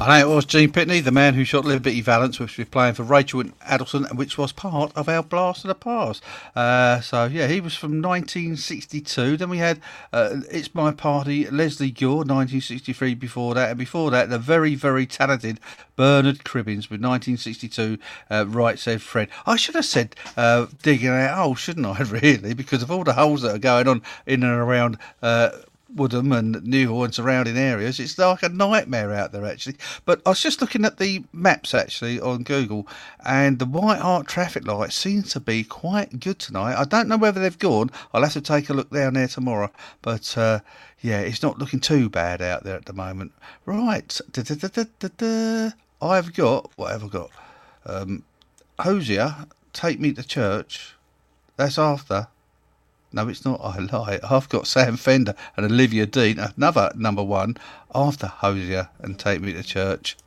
I know it was Gene Pitney, the man who shot Liberty Valance, which was playing for Rachel Adelson, which was part of our Blast of the Past. He was from 1962. Then we had It's My Party, Leslie Gore, 1963 before that. And before that, the very, very talented Bernard Cribbins with 1962, Right Said Fred. I should have said Digging Out Holes, shouldn't I, really? Because of all the holes that are going on in and around Woodham and Newhall and surrounding areas, it's like a nightmare out there actually. But I was just looking at the maps actually on Google, and the White Hart traffic lights seem to be quite good tonight. I don't know whether they've gone. I'll have to take a look down there tomorrow, but it's not looking too bad out there at the moment. Right, I've got, what have I got? Hosier, Take Me to Church. That's after. No, it's not. I lie. I've got Sam Fender and Olivia Dean, another number one, after Hosier and Take Me to Church.